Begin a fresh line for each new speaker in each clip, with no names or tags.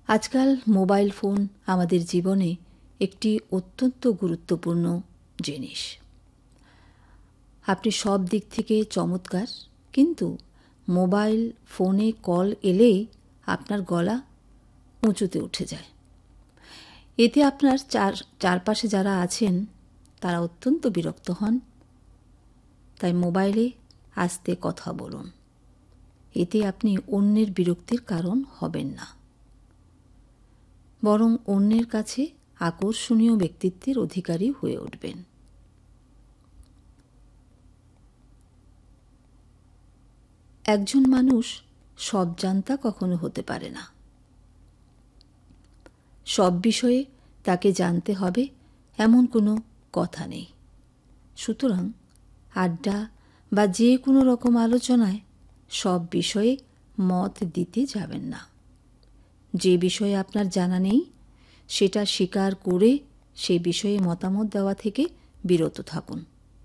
আজকাল mobile phone আমাদের জীবনে একটি অত্যন্ত গুরুত্বপূর্ণ জিনিস। আপনি সব দিক থেকে চমৎকার, কিন্তু মোবাইল ফোনে কল এলেই আপনার গলা উঁচুতে উঠে যায়। এতে আপনার চারপাশে যারা আছেন তারা অত্যন্ত বিরক্ত হন। তাই মোবাইলে আস্তে কথা বলুন। এতে আপনি অন্যের বিরক্তির কারণ হবেন না, বরং অন্যের কাছে আকর্ষণীয় ব্যক্তিত্বের অধিকারী হয়ে উঠবেন। একজন মানুষ সব জানতা কখনো হতে পারে না। সব বিষয়ে তাকে জানতে হবে এমন কোনো কথা নেই। সুতরাং আড্ডা বা যে কোনো রকম আলোচনায় সব বিষয়ে মত দিতে যাবেন না। যে বিষয়ে আপনার জানা নেই সেটা স্বীকার করে সে বিষয়ে মতামত দেওয়া থেকে বিরত থাকুন।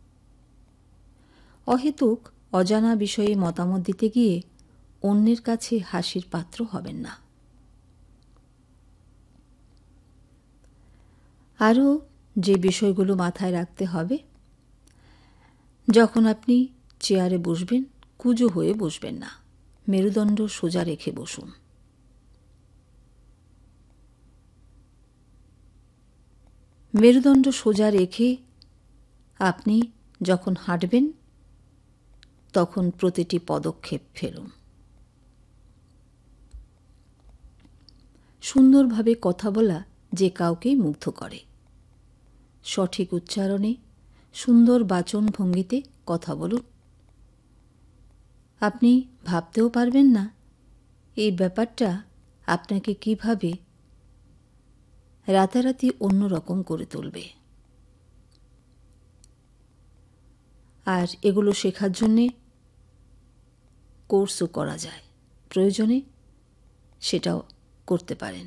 অহেতুক অজানা বিষয়ে মতামত দিতে গিয়ে অন্যের কাছে হাসির পাত্র হবেন না। আরও যে বিষয়গুলো মাথায় রাখতে হবে, যখন আপনি চেয়ারে বসবেন কুঁজো হয়ে বসবেন না, মেরুদণ্ড সোজা রেখে বসুন। মেরুদণ্ড সোজা রেখে আপনি যখন হাঁটবেন তখন প্রতিটি পদক্ষেপ ফেলুন। সুন্দরভাবে কথা বলা যে কাউকেই মুগ্ধ করে। সঠিক উচ্চারণে সুন্দর বাচন ভঙ্গিতে কথা বলুন। আপনি ভাবতেও পারবেন না এই ব্যাপারটা আপনাকে কিভাবে রাতারাতি অন্যরকম করে তুলবে। আর এগুলো শেখার জন্যে কোর্সও করা যায়, প্রয়োজনে সেটাও করতে পারেন।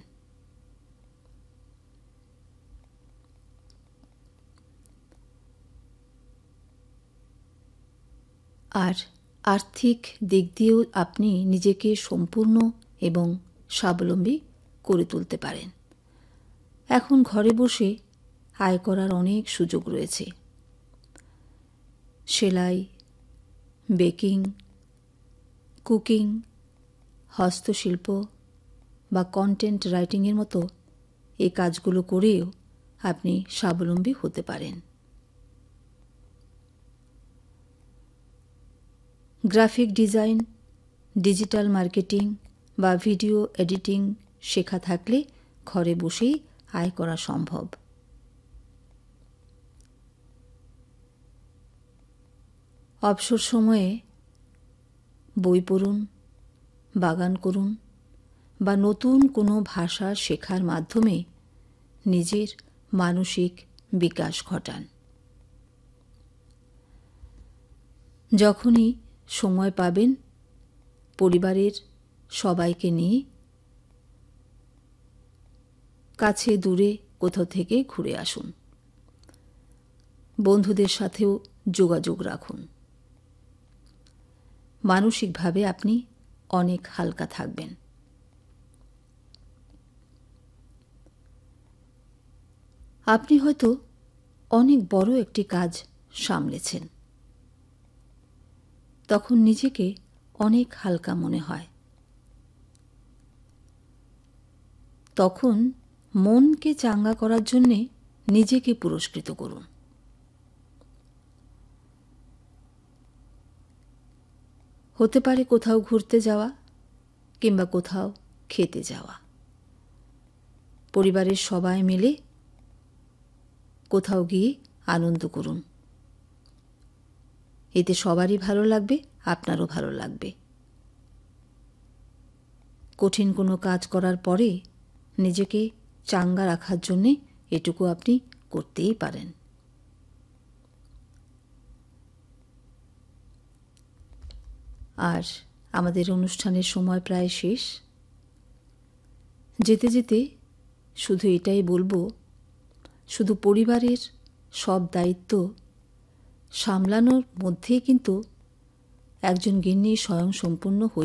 আর আর্থিক দিক দিয়েও আপনি নিজেকে সম্পূর্ণ এবং স্বাবলম্বী করে তুলতে পারেন। এখন ঘরে বসে আয় করার অনেক সুযোগ রয়েছে। সেলাই, বেকিং, কুকিং, হস্তশিল্প বা কন্টেন্ট রাইটিংয়ের মতো এই কাজগুলো করেও আপনি স্বাবলম্বী হতে পারেন। গ্রাফিক ডিজাইন, ডিজিটাল মার্কেটিং বা ভিডিও এডিটিং শেখা থাকলে ঘরে বসেই আয় করা সম্ভব। অবসর সময়ে বই পড়ুন, বাগান করুন বা নতুন কোনো ভাষা শেখার মাধ্যমে নিজের মানসিক বিকাশ ঘটান। যখনই সময় পাবেন পরিবারের সবাইকে নিয়ে কাছে দূরে কোথাও থেকে ঘুরে আসুন। বন্ধুদের সাথেও যোগাযোগ রাখুন। মানসিকভাবে আপনি অনেক হালকা থাকবেন। আপনি হয়তো অনেক বড় একটি কাজ সামলেছেন, তখন নিজেকে অনেক হালকা মনে হয়। তখন মনকে চাঙ্গা করার জন্যে নিজেকে পুরস্কৃত করুন। হতে পারে কোথাও ঘুরতে যাওয়া কিংবা কোথাও খেতে যাওয়া। পরিবারের সবাই মিলে কোথাও গিয়ে আনন্দ করুন। এতে সবারই ভালো লাগবে, আপনারও ভালো লাগবে। কঠিন কোনো কাজ করার পরে নিজেকে চাঙ্গা রাখার জন্যে এটুকু আপনি করতেই পারেন। আর আমাদের অনুষ্ঠানের সময় প্রায় শেষ। যেতে যেতে শুধু এটাই বলবো, শুধু পরিবারের সব দায়িত্ব সামলানোর মধ্যেই কিন্তু একজন গিন্নি স্বয়ংসম্পূর্ণ হয়ে